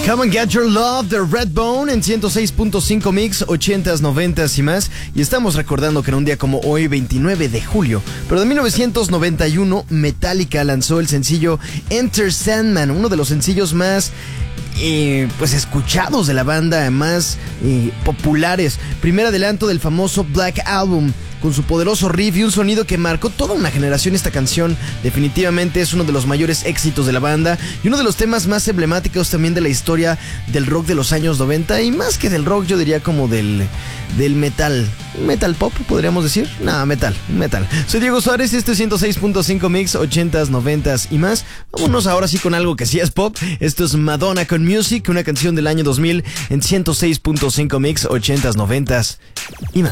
Come and Get Your Love de Redbone en 106.5 Mix, 80s, 90s y más. Y estamos recordando que en un día como hoy, 29 de julio, pero de 1991, Metallica lanzó el sencillo Enter Sandman, uno de los sencillos más pues escuchados de la banda, más populares. Primer adelanto del famoso Black Album, con su poderoso riff y un sonido que marcó toda una generación. Esta canción definitivamente es uno de los mayores éxitos de la banda y uno de los temas más emblemáticos también de la historia del rock de los años 90, y más que del rock yo diría como del metal pop, podríamos decir. Metal. Soy Diego Suárez, este es 106.5 Mix, 80s, 90s y más. Vámonos ahora sí con algo que sí es pop. Esto es Madonna con Music, una canción del año 2000 en 106.5 Mix, 80s, 90s y más.